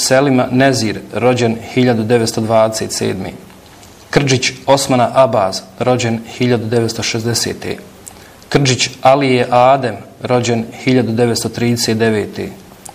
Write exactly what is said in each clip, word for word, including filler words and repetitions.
Selima Nezir, rođen hiljadu devetsto dvadeset sedme. Krđić Osmana Abaz, rođen hiljadu devetsto šezdesete. Krđić Alije Adem, rođen hiljadu devetsto trideset devete.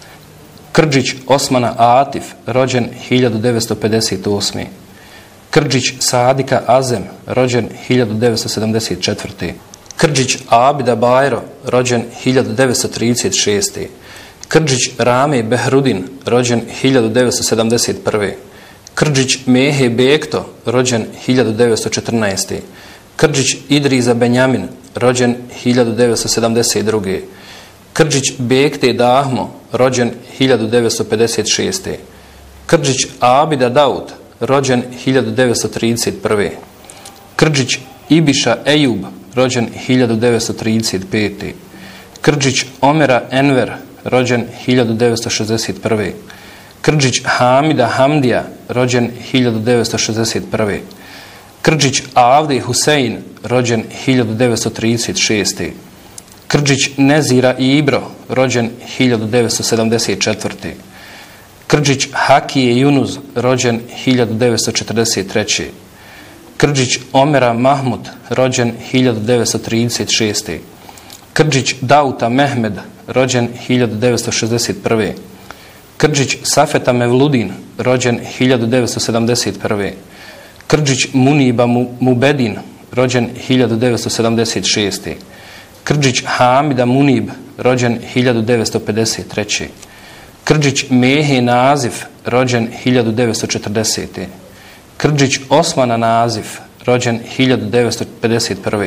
Krđić Osmana Atif, rođen hiljadu devetsto pedeset osme. Krđić Sadika Azem, rođen hiljadu devetsto sedamdeset četvrte. Krđić Abida Bajro, rođen hiljadu devetsto trideset šeste. Krđić Rame Behrudin, rođen hiljadu devetsto sedamdeset prve. Krđić Mehe Bekto, rođen hiljadu devetsto četrnaeste. Krđić Idriza Benjamin, rođen hiljadu devetsto sedamdeset druge. Krđić Bekte Dahmo, rođen hiljadu devetsto pedeset šeste. Krđić Abida Daud, rođen hiljadu devetsto trideset prve. Krđić Ibiša Ejub, rođen hiljadu devetsto trideset pete. Krđić Omera Enver, rođen hiljadu devetsto šezdeset prve. Krđić Hamida Hamdija, rođen hiljadu devetsto šezdeset prve. Krđić Avde Husein, rođen hiljadu devetsto trideset šeste. Krđić Nezira Ibro, rođen hiljadu devetsto sedamdeset četvrte. Krđić Hakije Junuz, rođen hiljadu devetsto četrdeset treće. Krđić Omera Mahmud, rođen hiljadu devetsto trideset šeste. Krđić Dauta Mehmed, rođen hiljadu devetsto šezdeset prve. Krđić Safeta Mevludin, rođen hiljadu devetsto sedamdeset prve. Krđić Muniba Mubedin, rođen hiljadu devetsto sedamdeset šeste. Krđić Hamida Munib, rođen hiljadu devetsto pedeset treće. Krđić Mehe Nazif, rođen hiljadu devetsto četrdesete. Krđić Osmana Nazif, rođen hiljadu devetsto pedeset prve.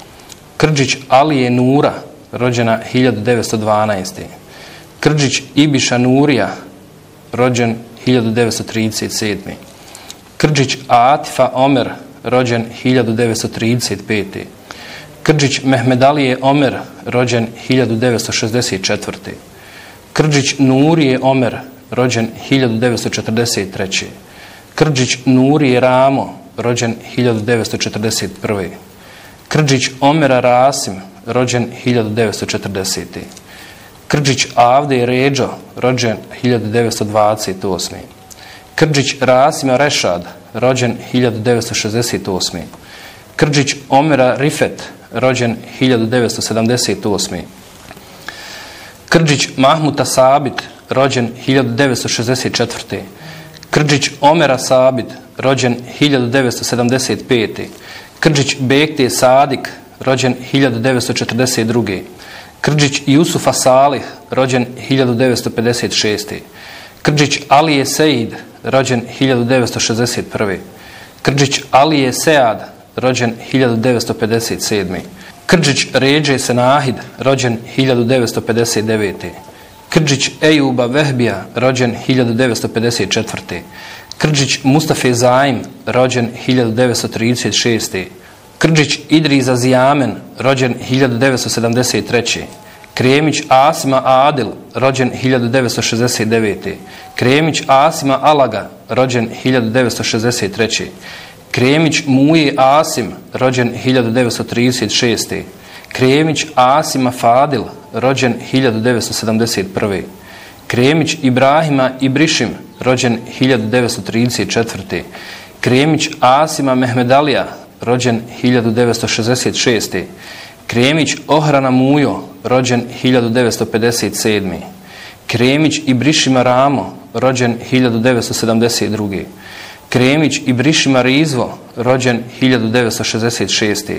Krđić Alije Nura, rođena hiljadu devetsto dvanaeste. Krđić Ibiša Nurija, rođen hiljadu devetsto trideset sedme. Krđić Atifa Omer, rođen hiljadu devetsto trideset pete. Krđić Mehmedalije Omer, rođen hiljadu devetsto šezdeset četvrte. Krđić Nurije Omer, rođen hiljadu devetsto četrdeset treće. Krđić Nurije Ramo, rođen hiljadu devetsto četrdeset prve. Krđić Omera Rasim, rođen hiljadu devetsto četrdesete. Krđić Avde Ređo, rođen hiljadu devetsto dvadeset osme. Krđić Rasima Rešad, rođen hiljadu devetsto šezdeset osme. Krđić Omera Rifet, rođen hiljadu devetsto sedamdeset osme. Krđić Mahmuta Sabit, rođen hiljadu devetsto šezdeset četvrte. Krđić Omera Sabit, rođen hiljadu devetsto sedamdeset pete. Krđić Bekte Sadik, rođen hiljadu devetsto četrdeset druge. Krđić Jusufa Salih, rođen hiljadu devetsto pedeset šeste. Krđić Alije Seid, rođen hiljadu devetsto šezdeset prve. Krđić Alije Sead, rođen hiljadu devetsto pedeset sedme. Krđić Ređe Senahid, rođen hiljadu devetsto pedeset devete. Krđić Ejuba Vehbija, rođen hiljadu devetsto pedeset četvrte. Krđić Mustafe Zaim, rođen hiljadu devetsto trideset šeste. Krđić Idriza Zijamen, rođen hiljadu devetsto sedamdeset treće. Kremić Asima Adil, rođen hiljadu devetsto šezdeset devete. Kremić Asima Alaga, rođen hiljadu devetsto šezdeset treće. Kremić Muje Asim, rođen hiljadu devetsto trideset šeste. Kremić Asima Fadil, rođen hiljadu devetsto sedamdeset prve. Kremić Ibrahima Ibrišim, rođen hiljadu devetsto trideset četvrte. Kremić Asima Mehmedalija, rođen hiljadu devetsto šezdeset šeste. Kremić Ohrana Mujo, rođen hiljadu devetsto pedeset sedme. Kremić Ibrišima Ramo, rođen hiljadu devetsto sedamdeset druge. Kremić Ibrišima Rizvo, rođen hiljadu devetsto šezdeset šeste.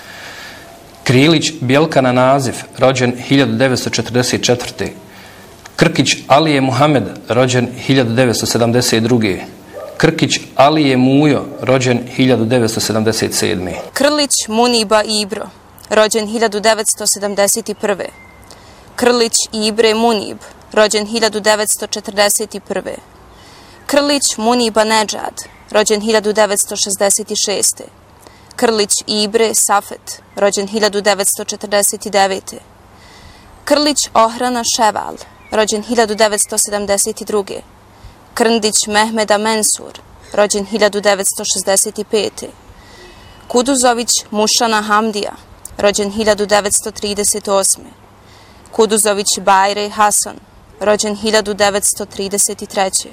Krilić Bjelkana Nazif, rođen hiljadu devetsto četrdeset četvrte. Krkić Alije Muhamed, rođen hiljadu devetsto sedamdeset druge. Krkić Alije Mujo, rođen hiljadu devetsto sedamdeset sedme. Krlić Muniba Ibro, rođen hiljadu devetsto sedamdeset prve. Krlić Ibre Munib, rođen hiljadu devetsto četrdeset prve. Krlić Muniba Nedžad, rođen hiljadu devetsto šezdeset šeste. Krlić Ibre Safet, rođen hiljadu devetsto četrdeset devete. Krlić Ohrana Ševal, rođen hiljadu devetsto sedamdeset druge. Krndić Mehmeda Mensur, rođen hiljadu devetsto šezdeset pete. Kuduzović Mušana Hamdija, rođen hiljadu devetsto trideset osme. Kuduzović Bajre Hasan, rođen hiljadu devetsto trideset treće.